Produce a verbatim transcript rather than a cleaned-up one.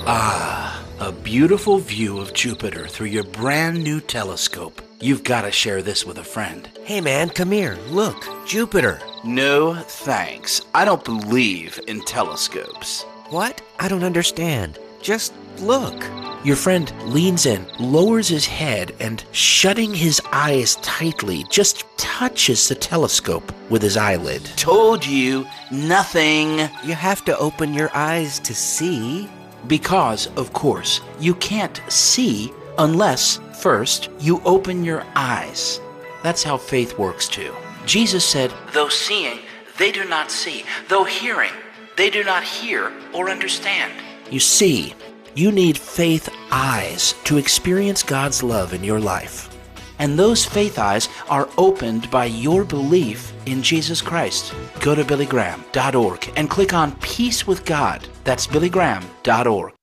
Ah, a beautiful view of Jupiter through your brand new telescope. You've got to share this with a friend. Hey man, come here. Look, Jupiter. No, thanks. I don't believe in telescopes. What? I don't understand. Just look. Your friend leans in, lowers his head, and shutting his eyes tightly, just touches the telescope with his eyelid. Told you, nothing. You have to open your eyes to see. Because, of course, you can't see unless, first, you open your eyes. That's how faith works too. Jesus said, though seeing, they do not see. Though hearing, they do not hear or understand. You see, you need faith eyes to experience God's love in your life. And those faith eyes are opened by your belief in Jesus Christ. Go to billy graham dot org and click on Peace with God. That's billy graham dot org.